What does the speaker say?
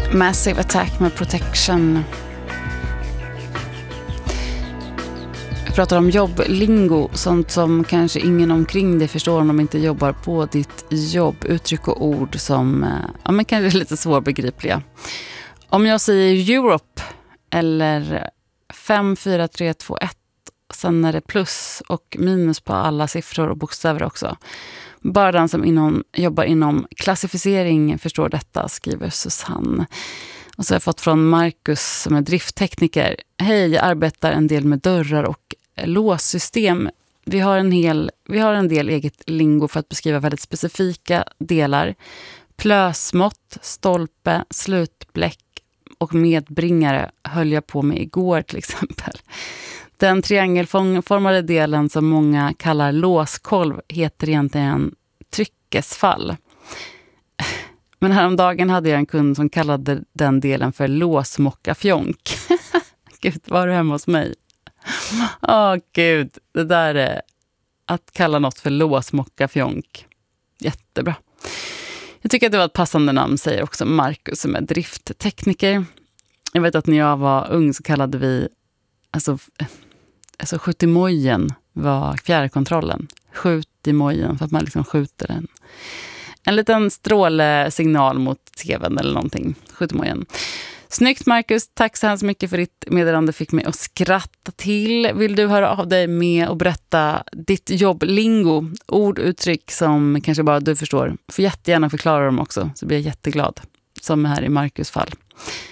Massive Attack med Protection. Jag pratar om jobblingo, sånt som kanske ingen omkring dig förstår om de inte jobbar på ditt jobb. Uttryck och ord som men kanske är lite svårbegripliga. Om jag säger Europe eller 5, 4, 3, 2, 1, sen är det plus och minus på alla siffror och bokstäver också. Bara den som jobbar inom klassificering förstår detta, skriver Susanne. Och så har jag fått från Marcus som är drifttekniker. Hej, jag arbetar en del med dörrar och låssystem. Vi har en del eget lingo för att beskriva väldigt specifika delar. Plösmått, stolpe, slutbläck och medbringare höll jag på med igår till exempel. Den triangelformade delen som många kallar låskolv heter egentligen tryckesfall. Men häromdagen hade jag en kund som kallade den delen för låsmockafjonk. Gud, var du hemma hos mig? Gud, det där är att kalla något för låsmockafjonk. Jättebra. Jag tycker att det var ett passande namn, säger också Marcus som är drifttekniker. Jag vet att när jag var ung så kallade vi, alltså skjut i mojen var fjärrkontrollen. Skjut i mojen för att man liksom skjuter en liten strålesignal mot tvn eller någonting. Skjut i mojen. Snyggt Marcus, tack så hemskt mycket för ditt meddelande, fick mig att skratta till. Vill du höra av dig med och berätta ditt jobblingo, ord, uttryck som kanske bara du förstår. Får jättegärna förklara dem också, så blir jag jätteglad. Som här i Marcus fall.